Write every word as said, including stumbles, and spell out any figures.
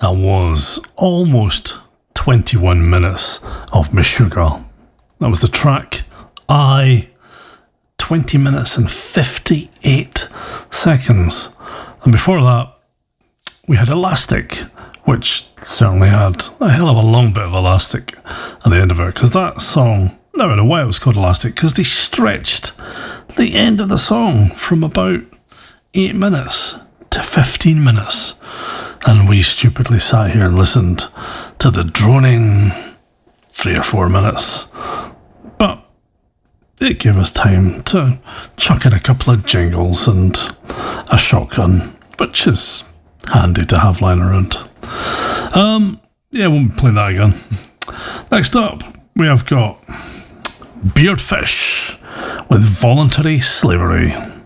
That was almost twenty-one minutes of Meshuggah. That was the track I, twenty minutes and fifty-eight seconds. And before that, we had Elastic, which certainly had a hell of a long bit of elastic at the end of it, because that song, I don't know why it was called Elastic, because they stretched the end of the song from about eight minutes to fifteen minutes. And we stupidly sat here and listened to the droning three or four minutes. But it gave us time to chuck in a couple of jingles and a shotgun, which is handy to have lying around. Um, yeah, won't be playing that again. Next up, we have got Beardfish with Voluntary Slavery.